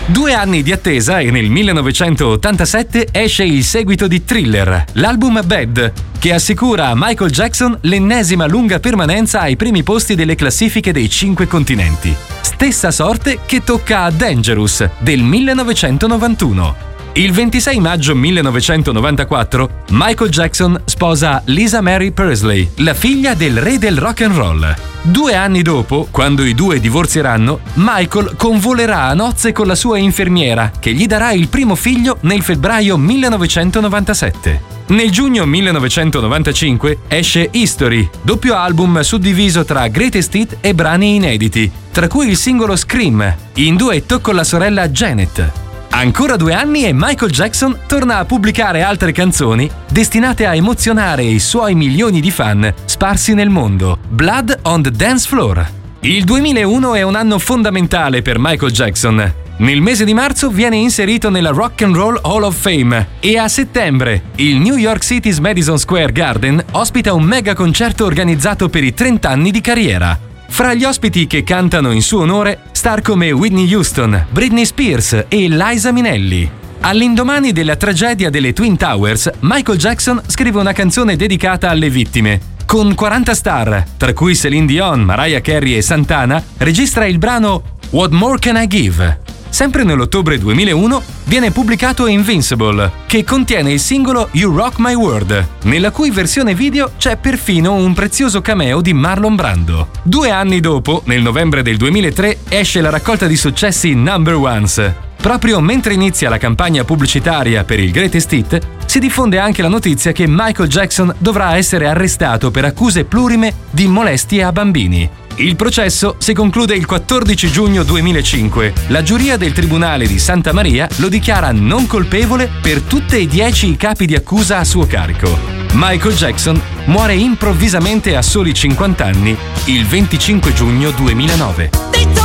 2 anni di attesa e nel 1987 esce il seguito di Thriller, l'album Bad, che assicura a Michael Jackson l'ennesima lunga permanenza ai primi posti delle classifiche dei 5 continenti. Stessa sorte che tocca a Dangerous del 1991. Il 26 maggio 1994 Michael Jackson sposa Lisa Mary Presley, la figlia del re del rock and roll. 2 anni dopo, quando i due divorzieranno, Michael convolerà a nozze con la sua infermiera, che gli darà il primo figlio nel febbraio 1997. Nel giugno 1995 esce History, doppio album suddiviso tra greatest hit e brani inediti, tra cui il singolo Scream, in duetto con la sorella Janet. Ancora 2 anni e Michael Jackson torna a pubblicare altre canzoni destinate a emozionare i suoi milioni di fan sparsi nel mondo. Blood on the Dance Floor. Il 2001 è un anno fondamentale per Michael Jackson. Nel mese di marzo viene inserito nella Rock and Roll Hall of Fame e a settembre il New York City's Madison Square Garden ospita un mega concerto organizzato per i 30 anni di carriera. Fra gli ospiti che cantano in suo onore, star come Whitney Houston, Britney Spears e Liza Minnelli. All'indomani della tragedia delle Twin Towers, Michael Jackson scrive una canzone dedicata alle vittime. Con 40 star, tra cui Celine Dion, Mariah Carey e Santana, registra il brano What More Can I Give? Sempre nell'ottobre 2001 viene pubblicato Invincible, che contiene il singolo You Rock My World, nella cui versione video c'è perfino un prezioso cameo di Marlon Brando. 2 anni dopo, nel novembre del 2003, esce la raccolta di successi Number Ones. Proprio mentre inizia la campagna pubblicitaria per il Greatest Hit, si diffonde anche la notizia che Michael Jackson dovrà essere arrestato per accuse plurime di molestie a bambini. Il processo si conclude il 14 giugno 2005. La giuria del Tribunale di Santa Maria lo dichiara non colpevole per tutte e 10 i capi di accusa a suo carico. Michael Jackson muore improvvisamente a soli 50 anni il 25 giugno 2009.